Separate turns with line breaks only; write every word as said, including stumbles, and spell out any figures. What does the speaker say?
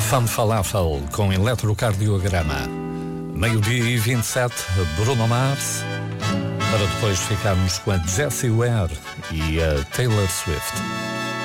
Femme Falafel com eletrocardiograma. Meio-dia e vinte e sete, Bruno Mars. Para depois ficarmos com a Jessie Ware e a Taylor Swift.